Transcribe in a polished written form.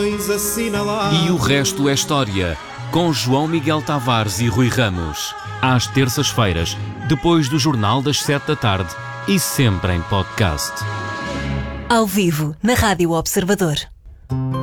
tens assinalado. E o resto é história, com João Miguel Tavares e Rui Ramos. Às terças-feiras, depois do Jornal das 7 da tarde e sempre em podcast. Ao vivo, na Rádio Observador.